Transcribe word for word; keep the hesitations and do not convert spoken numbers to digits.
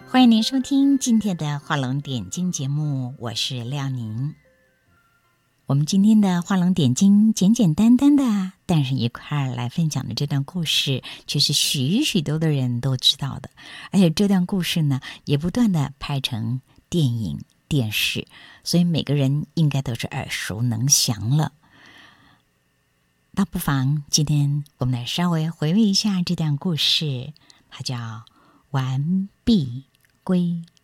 欢迎您收听今天的画龙点睛节目，我是廖宁。我们今天的画龙点睛简简单单的，但是一块儿来分享的这段故事，却是许许多多人都知道的，而且这段故事呢，也不断的拍成电影、电视，所以每个人应该都是耳熟能详了。那不妨今天我们来稍微回味一下这段故事，它叫《完璧归